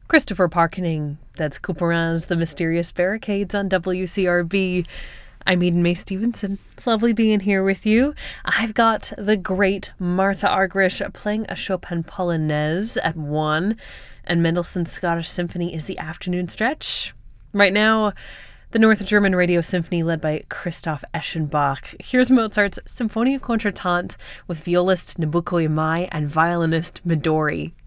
Christopher Parkening, that's Couperin's The Mysterious Barricades on WCRB. I'm Eden May Stevenson. It's lovely being here with you. I've got the great Marta Argerich playing a Chopin Polonaise at 1, and Mendelssohn's Scottish Symphony is the afternoon stretch. Right now, the North German Radio Symphony led by Christoph Eschenbach. Here's Mozart's Symphonia Contretemps with violist Nabucco Imai and violinist Midori.